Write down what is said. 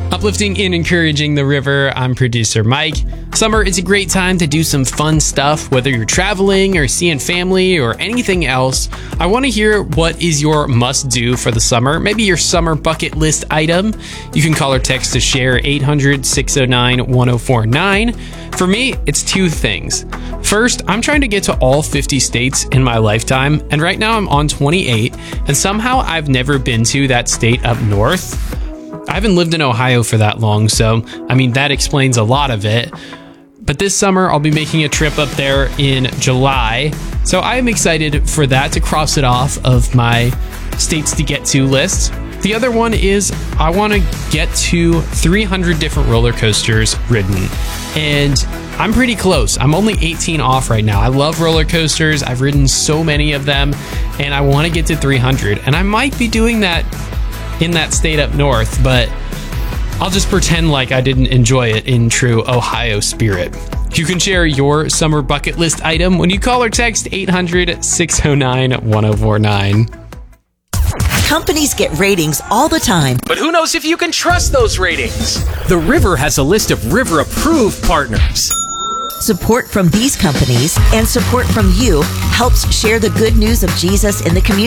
Uplifting and encouraging the river, I'm producer Mike. Summer is a great time to do some fun stuff, whether you're traveling or seeing family or anything else. I want to hear what is your must-do for the summer, maybe your summer bucket list item. You can call or text to share 800-609-1049. For me, it's two things. First, I'm trying to get to all 50 states in my lifetime, and right now I'm on 28, and somehow I've never been to that state up north. I haven't lived in Ohio for that long, so that explains a lot of it. But this summer, I'll be making a trip up there in July, so I am excited for that, to cross it off of my states to get to list. The other one is I want to get to 300 different roller coasters ridden, and I'm pretty close. I'm only 18 off right now. I love roller coasters. I've ridden so many of them, and I want to get to 300, and I might be doing that in that state up north, but I'll just pretend like I didn't enjoy it in true Ohio spirit. You can share your summer bucket list item when you call or text 800-609-1049. Companies get ratings all the time. But who knows if you can trust those ratings? The River has a list of River-approved partners. Support from these companies and support from you helps share the good news of Jesus in the community.